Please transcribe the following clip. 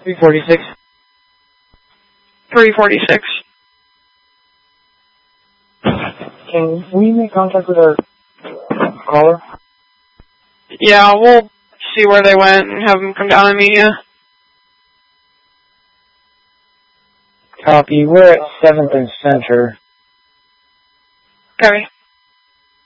346. 346. Can we make contact with our caller? Yeah, we'll see where they went and have them come down and meet you. Copy. We're at 7th and Center. Okay.